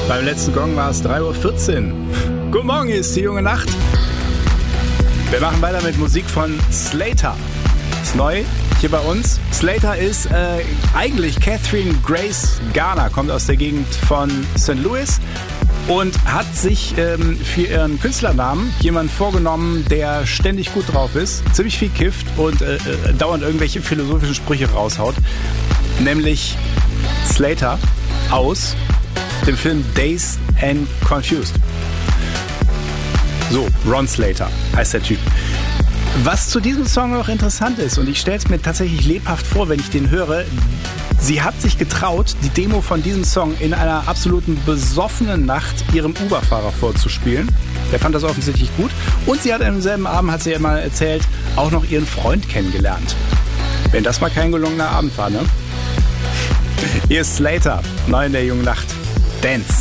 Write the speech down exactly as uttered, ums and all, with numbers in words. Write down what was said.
Beim letzten Gong war es drei Uhr vierzehn. Guten Morgen, hier ist die junge Nacht. Wir machen weiter mit Musik von Slater. Ist neu hier bei uns. Slater ist äh, eigentlich Catherine Grace Garner, kommt aus der Gegend von Sankt Louis und hat sich ähm, für ihren Künstlernamen jemanden vorgenommen, der ständig gut drauf ist, ziemlich viel kifft und äh, äh, dauernd irgendwelche philosophischen Sprüche raushaut. Nämlich Slater aus dem Film Dazed and Confused. So, Ron Slater heißt der Typ. Was zu diesem Song noch interessant ist, und ich stelle es mir tatsächlich lebhaft vor, wenn ich den höre, sie hat sich getraut, die Demo von diesem Song in einer absoluten besoffenen Nacht ihrem Uber-Fahrer vorzuspielen. Der fand das offensichtlich gut. Und sie hat am selben Abend, hat sie ja mal erzählt, auch noch ihren Freund kennengelernt. Wenn das mal kein gelungener Abend war, ne? Hier ist Slater, neu in der jungen Nacht. Dance.